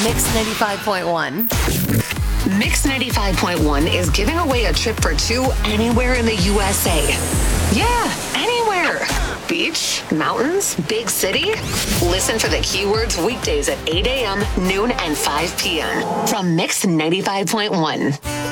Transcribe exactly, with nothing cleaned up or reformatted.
Mix ninety-five point one. Mix ninety-five point one is giving away a trip for two anywhere in the U S A. Yeah, anywhere. Beach, mountains, big city. Listen for the keywords weekdays at eight a.m., noon, and five p.m. from Mix ninety-five point one.